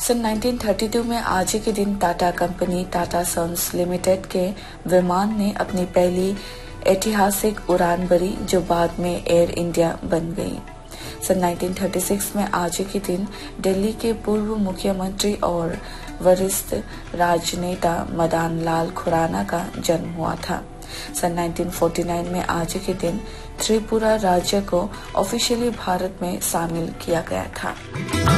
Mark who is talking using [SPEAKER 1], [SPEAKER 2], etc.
[SPEAKER 1] सन 1932 में आज ही के दिन Tata company Tata sons limited के विमान ने अपनी पहली ऐतिहासिक उड़ान भरी, जो बाद में एयर इंडिया बन गई। सन 1936 में आज ही के दिन दिल्ली के पूर्व मुख्यमंत्री और वरिष्ठ राजनेता मदन लाल खुराना का जन्म हुआ था। सन 1949 में आज ही के दिन त्रिपुरा राज्य को ऑफिशियली भारत में शामिल किया गया था।